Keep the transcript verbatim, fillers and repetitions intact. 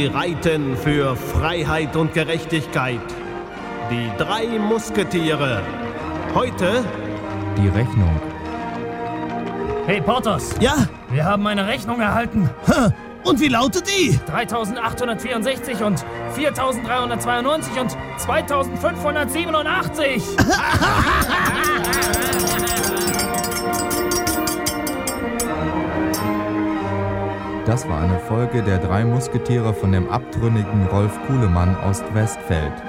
reiten für Freiheit und Gerechtigkeit. Die drei Musketiere. Heute die Rechnung. Hey Porthos! Ja? Wir haben eine Rechnung erhalten. Und wie lautet die? dreitausendachthundertvierundsechzig und viertausenddreihundertzweiundneunzig und zweitausendfünfhundertsiebenundachtzig. Das war eine Folge der drei Musketiere von dem abtrünnigen Rolf Kuhlemann aus Westfeld.